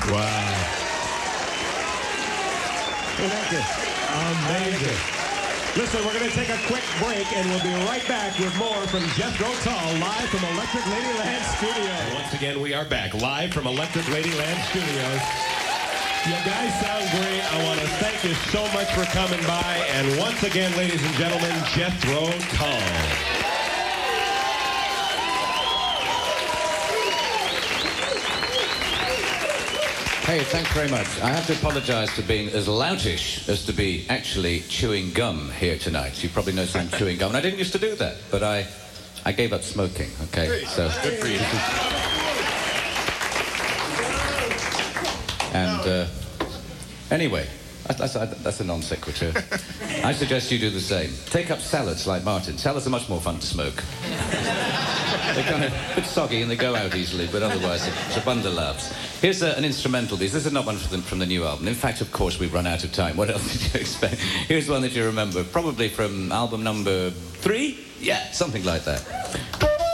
Wow. Thank you. Amazing. Listen, we're going to take a quick break, and we'll be right back with more from Jethro Tull, live from Electric Ladyland Studios. And once again, we are back, live from Electric Ladyland Studios. You guys sound great. I want to thank you so much for coming by. And once again, ladies and gentlemen, Jethro Tull. Hey, thanks very much. I have to apologize for being as loutish as to be actually chewing gum here tonight. You probably noticed I'm chewing gum, and I didn't used to do that, but I gave up smoking, okay? So good for you. And anyway, that's a non sequitur. I suggest you do the same. Take up salads like Martin. Salads are much more fun to smoke. They're kind of a bit soggy and they go out easily, but otherwise it's a bundle of laughs. Here's an instrumental. This is not one from the new album. In fact, of course, we've run out of time. What else did you expect? Here's one that you remember, probably from album number 3? Yeah, something like that.